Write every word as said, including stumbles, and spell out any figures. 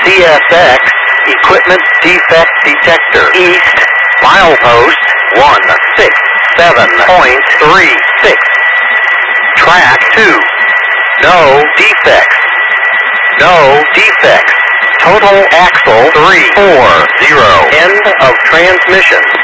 C S X, equipment defect detector. East, milepost one six seven point three six. Track two, no defects. No defects. Total axle three four zero. End of transmission.